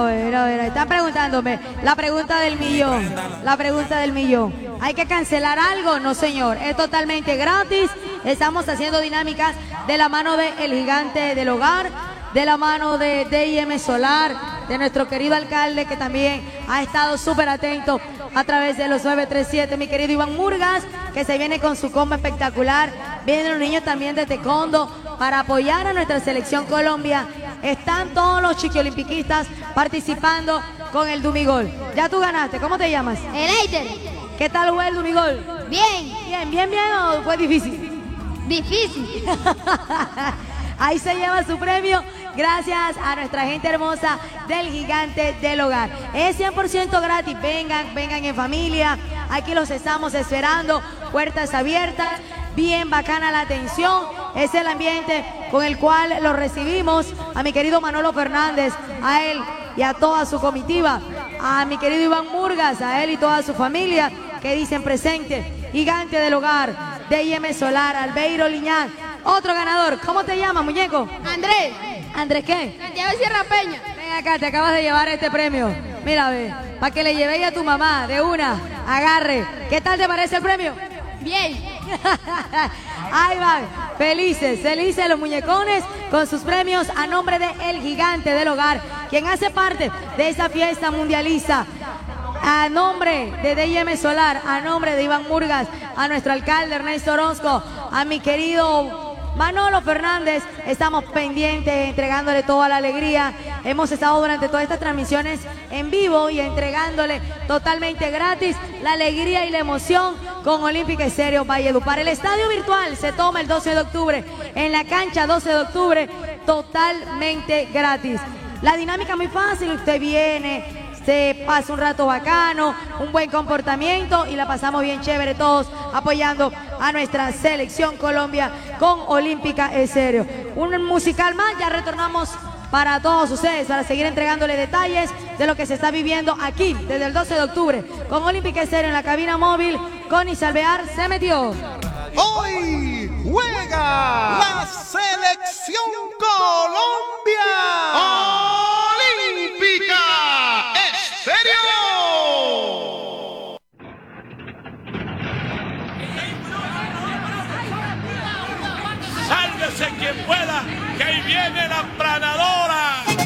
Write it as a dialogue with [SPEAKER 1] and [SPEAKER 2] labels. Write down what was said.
[SPEAKER 1] A ver, están preguntándome. La pregunta del millón. La pregunta del millón. ¿Hay que cancelar algo? No, señor. Es totalmente gratis. Estamos haciendo dinámicas de la mano de El Gigante del Hogar, de la mano de DIM Solar, de nuestro querido alcalde que también ha estado súper atento a través de los 937, mi querido Iván Murgas, que se viene con su combo espectacular. Vienen los niños también de taekwondo para apoyar a nuestra selección Colombia. Están todos los chiquiolimpiquistas participando con el Dumigol. Ya tú ganaste, ¿cómo te llamas?
[SPEAKER 2] Eleider.
[SPEAKER 1] ¿Qué tal fue el Dumigol?
[SPEAKER 2] Bien.
[SPEAKER 1] Bien o fue difícil?
[SPEAKER 2] Difícil.
[SPEAKER 1] Ahí se lleva su premio gracias a nuestra gente hermosa del Gigante del Hogar. Es 100% gratis, vengan en familia, aquí los estamos esperando, puertas abiertas, bien bacana la atención, es el ambiente con el cual lo recibimos a mi querido Manolo Fernández, a él y a toda su comitiva, a mi querido Iván Murgas, a él y toda su familia que dicen presente, Gigante del Hogar, DIM Solar, Albeiro Liñán. Otro ganador, ¿cómo te llamas, muñeco?
[SPEAKER 2] Andrés.
[SPEAKER 1] ¿Andrés qué?
[SPEAKER 2] Santiago Sierra Peña.
[SPEAKER 1] Ven acá, te acabas de llevar este premio. Mira, ve, para que le llevéis a tu mamá de una, agarre. ¿Qué tal te parece el premio?
[SPEAKER 2] Bien.
[SPEAKER 1] Ahí van, felices los muñecones con sus premios a nombre de El Gigante del Hogar, quien hace parte de esa fiesta mundialista. A nombre de DIM Solar, a nombre de Iván Murgas, a nuestro alcalde Ernesto Orozco, a mi querido Manolo Fernández, estamos pendientes, entregándole toda la alegría. Hemos estado durante todas estas transmisiones en vivo y entregándole totalmente gratis la alegría y la emoción con Olímpica Estéreo Valledupar. El estadio virtual se toma el 12 de octubre, en la cancha 12 de octubre, totalmente gratis. La dinámica es muy fácil, usted viene, se pasa un rato bacano, un buen comportamiento y la pasamos bien chévere todos apoyando a nuestra selección Colombia con Olímpica Estéreo. Un musical más, ya retornamos para todos ustedes para seguir entregándole detalles de lo que se está viviendo aquí desde el 12 de octubre con Olímpica Estéreo en la cabina móvil. Connie Salvear se metió.
[SPEAKER 3] Hoy juega la selección Colombia.